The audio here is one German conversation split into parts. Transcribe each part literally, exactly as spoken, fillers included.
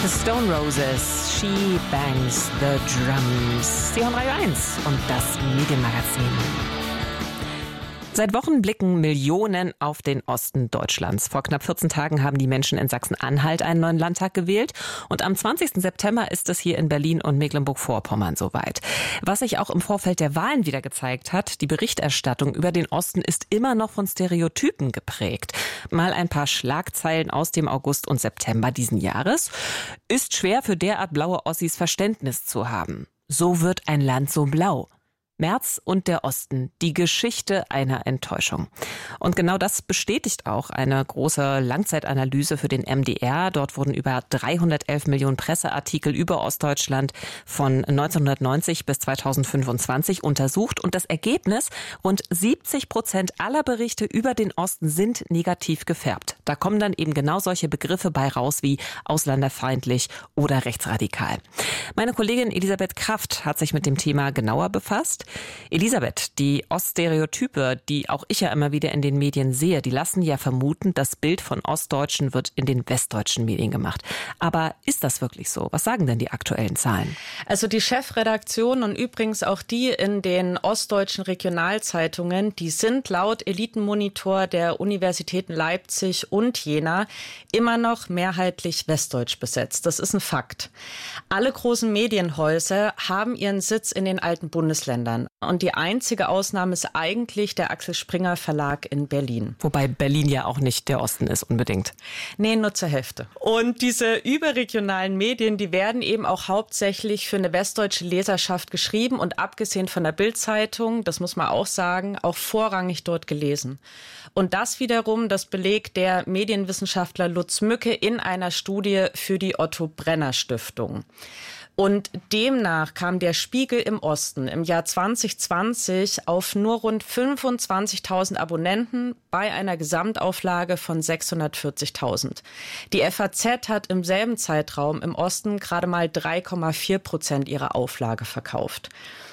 The Stone Roses, She Bangs the Drums. Sie haben Radio eins und das Medienmagazin. Seit Wochen blicken Millionen auf den Osten Deutschlands. Vor knapp vierzehn Tagen haben die Menschen in Sachsen-Anhalt einen neuen Landtag gewählt. Und am zwanzigsten September ist es hier in Berlin und Mecklenburg-Vorpommern soweit. Was sich auch im Vorfeld der Wahlen wieder gezeigt hat, die Berichterstattung über den Osten ist immer noch von Stereotypen geprägt. Mal ein paar Schlagzeilen aus dem August und September diesen Jahres. Ist schwer für derart blaue Ossis Verständnis zu haben. So wird ein Land so blau. Merz und der Osten, die Geschichte einer Enttäuschung. Und genau das bestätigt auch eine große Langzeitanalyse für den M D R. Dort wurden über dreihundertelf Millionen Presseartikel über Ostdeutschland von neunzehnhundertneunzig bis zweitausendfünfundzwanzig untersucht. Und das Ergebnis, rund siebzig Prozent aller Berichte über den Osten sind negativ gefärbt. Da kommen dann eben genau solche Begriffe bei raus wie ausländerfeindlich oder rechtsradikal. Meine Kollegin Elisabeth Kraft hat sich mit dem Thema genauer befasst. Elisabeth, die Oststereotype, die auch ich ja immer wieder in den Medien sehe, die lassen ja vermuten, das Bild von Ostdeutschen wird in den westdeutschen Medien gemacht. Aber ist das wirklich so? Was sagen denn die aktuellen Zahlen? Also die Chefredaktion und übrigens auch die in den ostdeutschen Regionalzeitungen, die sind laut Elitenmonitor der Universitäten Leipzig und Jena immer noch mehrheitlich westdeutsch besetzt. Das ist ein Fakt. Alle großen Medienhäuser haben ihren Sitz in den alten Bundesländern. Und die einzige Ausnahme ist eigentlich der Axel Springer Verlag in Berlin. Wobei Berlin ja auch nicht der Osten ist unbedingt. Nee, nur zur Hälfte. Und diese überregionalen Medien, die werden eben auch hauptsächlich für eine westdeutsche Leserschaft geschrieben und abgesehen von der Bild-Zeitung, das muss man auch sagen, auch vorrangig dort gelesen. Und das wiederum, das belegt der Medienwissenschaftler Lutz Mücke in einer Studie für die Otto Brenner Stiftung. Und demnach kam der Spiegel im Osten im Jahr zwanzig zwanzig auf nur rund fünfundzwanzigtausend Abonnenten bei einer Gesamtauflage von sechshundertvierzigtausend. Die F A Z hat im selben Zeitraum im Osten gerade mal drei Komma vier Prozent ihrer Auflage verkauft.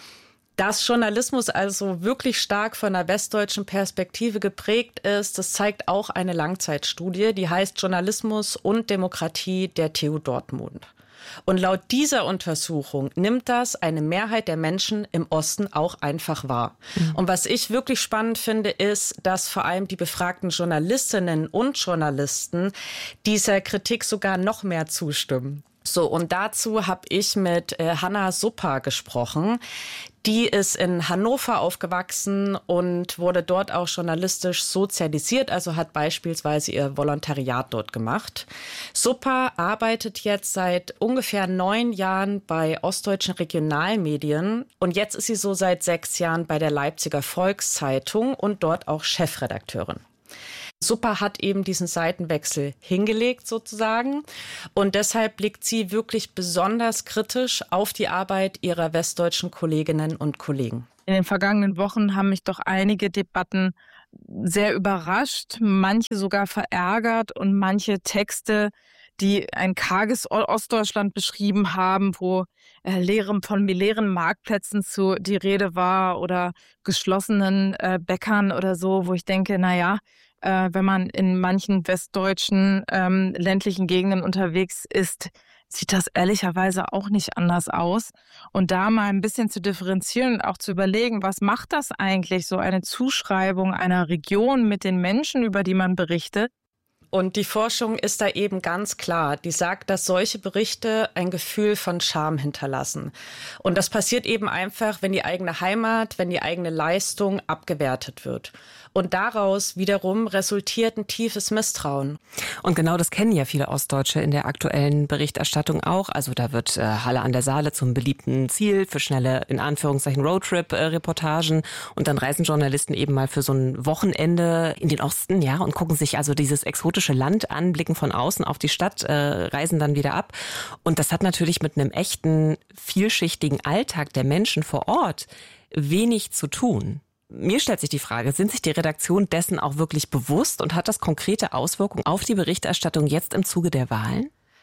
Dass Journalismus also wirklich stark von einer westdeutschen Perspektive geprägt ist, das zeigt auch eine Langzeitstudie, die heißt Journalismus und Demokratie der T U Dortmund. Und laut dieser Untersuchung nimmt das eine Mehrheit der Menschen im Osten auch einfach wahr. Mhm. Und was ich wirklich spannend finde, ist, dass vor allem die befragten Journalistinnen und Journalisten dieser Kritik sogar noch mehr zustimmen. So, und dazu habe ich mit äh, Hanna Suppa gesprochen. Die ist in Hannover aufgewachsen und wurde dort auch journalistisch sozialisiert, also hat beispielsweise ihr Volontariat dort gemacht. Suppa arbeitet jetzt seit ungefähr neun Jahren bei ostdeutschen Regionalmedien und jetzt ist sie so seit sechs Jahren bei der Leipziger Volkszeitung und dort auch Chefredakteurin. Suppa hat eben diesen Seitenwechsel hingelegt sozusagen und deshalb blickt sie wirklich besonders kritisch auf die Arbeit ihrer westdeutschen Kolleginnen und Kollegen. In den vergangenen Wochen haben mich doch einige Debatten sehr überrascht, manche sogar verärgert und manche Texte, die ein karges Ostdeutschland beschrieben haben, wo äh, leeren, von leeren Marktplätzen zu die Rede war oder geschlossenen äh, Bäckern oder so, wo ich denke, na ja, äh, wenn man in manchen westdeutschen ähm, ländlichen Gegenden unterwegs ist, sieht das ehrlicherweise auch nicht anders aus. Und da mal ein bisschen zu differenzieren und auch zu überlegen, was macht das eigentlich, so eine Zuschreibung einer Region mit den Menschen, über die man berichtet? Und die Forschung ist da eben ganz klar. Die sagt, dass solche Berichte ein Gefühl von Scham hinterlassen. Und das passiert eben einfach, wenn die eigene Heimat, wenn die eigene Leistung abgewertet wird. Und daraus wiederum resultiert ein tiefes Misstrauen. Und genau das kennen ja viele Ostdeutsche in der aktuellen Berichterstattung auch. Also da wird äh, Halle an der Saale zum beliebten Ziel für schnelle, in Anführungszeichen, Roadtrip-Reportagen. Und dann reisen Journalisten eben mal für so ein Wochenende in den Osten, ja, und gucken sich also dieses exotische Land an, blicken von außen auf die Stadt, äh, reisen dann wieder ab. Und das hat natürlich mit einem echten, vielschichtigen Alltag der Menschen vor Ort wenig zu tun. Mir stellt sich die Frage, sind sich die Redaktionen dessen auch wirklich bewusst und hat das konkrete Auswirkungen auf die Berichterstattung jetzt im Zuge der Wahlen?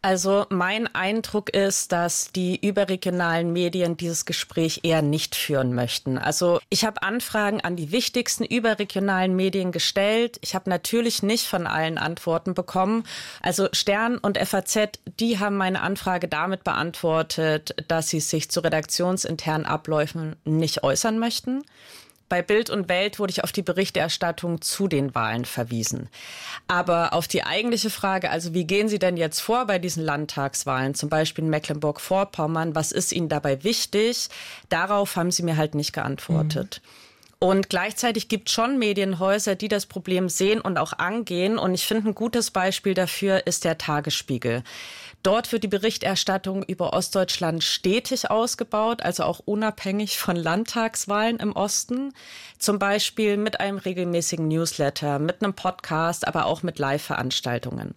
Also mein Eindruck ist, dass die überregionalen Medien dieses Gespräch eher nicht führen möchten. Also ich habe Anfragen an die wichtigsten überregionalen Medien gestellt. Ich habe natürlich nicht von allen Antworten bekommen. Also Stern und F A Z, die haben meine Anfrage damit beantwortet, dass sie sich zu redaktionsinternen Abläufen nicht äußern möchten. Bei Bild und Welt wurde ich auf die Berichterstattung zu den Wahlen verwiesen. Aber auf die eigentliche Frage, also wie gehen Sie denn jetzt vor bei diesen Landtagswahlen, zum Beispiel in Mecklenburg-Vorpommern, was ist Ihnen dabei wichtig? Darauf haben Sie mir halt nicht geantwortet. Mhm. Und gleichzeitig gibt es schon Medienhäuser, die das Problem sehen und auch angehen. Und ich finde, ein gutes Beispiel dafür ist der Tagesspiegel. Dort wird die Berichterstattung über Ostdeutschland stetig ausgebaut, also auch unabhängig von Landtagswahlen im Osten. Zum Beispiel mit einem regelmäßigen Newsletter, mit einem Podcast, aber auch mit Live-Veranstaltungen.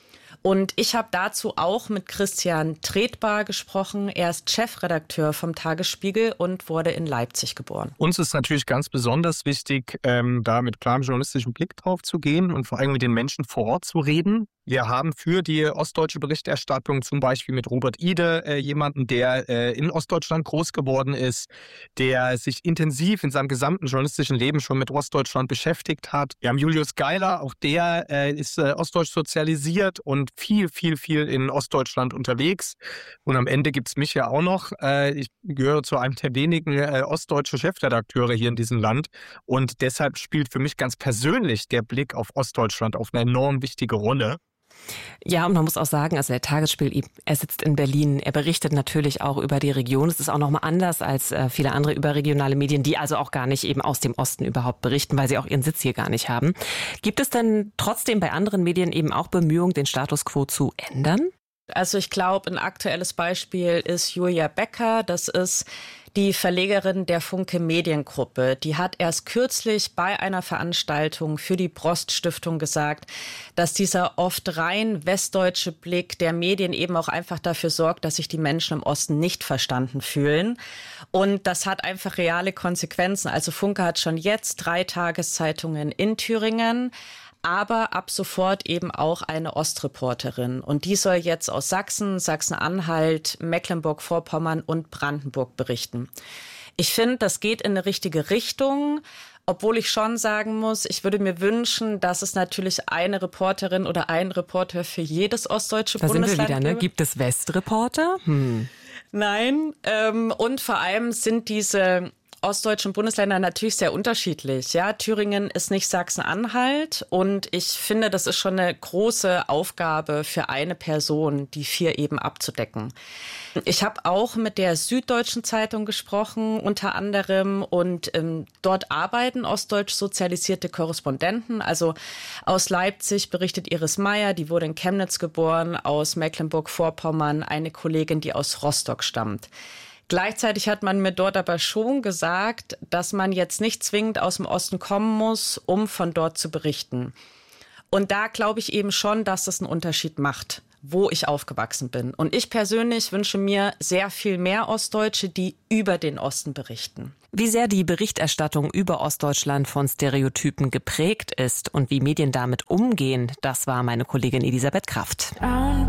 Und ich habe dazu auch mit Christian Tretbar gesprochen. Er ist Chefredakteur vom Tagesspiegel und wurde in Leipzig geboren. Uns ist natürlich ganz besonders wichtig, ähm, da mit klarem journalistischen Blick drauf zu gehen und vor allem mit den Menschen vor Ort zu reden. Wir haben für die ostdeutsche Berichterstattung zum Beispiel mit Robert Ide äh, jemanden, der äh, in Ostdeutschland groß geworden ist, der sich intensiv in seinem gesamten journalistischen Leben schon mit Ostdeutschland beschäftigt hat. Wir haben Julius Geiler, auch der äh, ist äh, ostdeutsch sozialisiert und viel, viel, viel in Ostdeutschland unterwegs. Und am Ende gibt's mich ja auch noch. Äh, ich gehöre zu einem der wenigen äh, ostdeutsche Chefredakteure hier in diesem Land. Und deshalb spielt für mich ganz persönlich der Blick auf Ostdeutschland auf eine enorm wichtige Rolle. Ja, und man muss auch sagen, also der Tagesspiegel, er sitzt in Berlin, er berichtet natürlich auch über die Region. Es ist auch nochmal anders als äh, viele andere überregionale Medien, die also auch gar nicht eben aus dem Osten überhaupt berichten, weil sie auch ihren Sitz hier gar nicht haben. Gibt es denn trotzdem bei anderen Medien eben auch Bemühungen, den Status quo zu ändern? Also ich glaube, ein aktuelles Beispiel ist Julia Becker. Das ist die Verlegerin der Funke Mediengruppe. Die hat erst kürzlich bei einer Veranstaltung für die Brost-Stiftung gesagt, dass dieser oft rein westdeutsche Blick der Medien eben auch einfach dafür sorgt, dass sich die Menschen im Osten nicht verstanden fühlen. Und das hat einfach reale Konsequenzen. Also Funke hat schon jetzt drei Tageszeitungen in Thüringen, aber ab sofort eben auch eine Ostreporterin. Und die soll jetzt aus Sachsen, Sachsen-Anhalt, Mecklenburg-Vorpommern und Brandenburg berichten. Ich finde, das geht in eine richtige Richtung, obwohl ich schon sagen muss, ich würde mir wünschen, dass es natürlich eine Reporterin oder einen Reporter für jedes ostdeutsche da Bundesland sind wir wieder, ne? Gibt es Westreporter? Hm. Nein, ähm, und vor allem sind diese ostdeutschen Bundesländer natürlich sehr unterschiedlich. Ja, Thüringen ist nicht Sachsen-Anhalt und ich finde, das ist schon eine große Aufgabe für eine Person, die vier eben abzudecken. Ich habe auch mit der Süddeutschen Zeitung gesprochen, unter anderem, und ähm, dort arbeiten ostdeutsch sozialisierte Korrespondenten. Also aus Leipzig berichtet Iris Meyer, die wurde in Chemnitz geboren, aus Mecklenburg-Vorpommern eine Kollegin, die aus Rostock stammt. Gleichzeitig hat man mir dort aber schon gesagt, dass man jetzt nicht zwingend aus dem Osten kommen muss, um von dort zu berichten. Und da glaube ich eben schon, dass das einen Unterschied macht, wo ich aufgewachsen bin. Und ich persönlich wünsche mir sehr viel mehr Ostdeutsche, die über den Osten berichten. Wie sehr die Berichterstattung über Ostdeutschland von Stereotypen geprägt ist und wie Medien damit umgehen, das war meine Kollegin Elisabeth Kraft.